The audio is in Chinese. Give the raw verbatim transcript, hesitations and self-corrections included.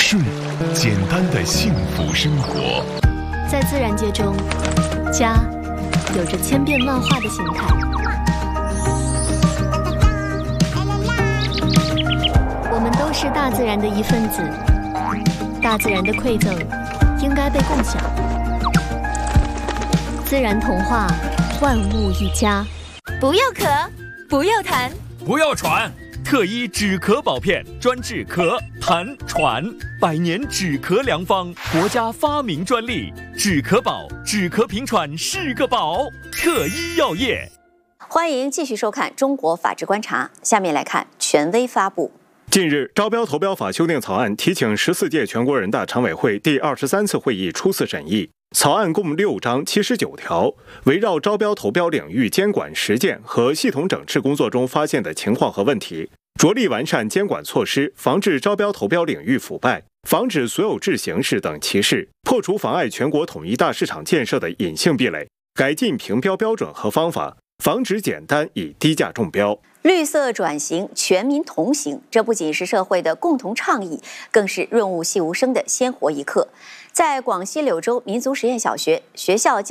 顺简单的幸福生活。 在自然界中，家有着千变万化的形态。我们都是大自然的一份子，大自然的馈赠应该被共享。自然童话，万物一家。 不要咳，不要痰， 不要喘。特医止咳宝片，专治咳、痰、喘，百年止咳良方，国家发明专利。止咳宝，止咳平喘是个宝。特医药业。 欢迎继续收看《中国法治观察》，下面来看权威发布。 近日，招标投标法修订草案提请十四届全国人大常委会第二十三次会议初次审议。草案共六章七十九条，围绕招标投标领域监管实践和系统整治工作中发现的情况和问题，着力完善监管措施，防治招标投标领域腐败，防止所有制形式等歧视，破除妨碍全国统一大市场建设的隐性壁垒，改进评标标准和方法，防止简单以低价中标。 绿色转型，全民同行，这不仅是社会的共同倡议，更是润物细无声的鲜活一刻。在广西柳州民族实验小学，学校将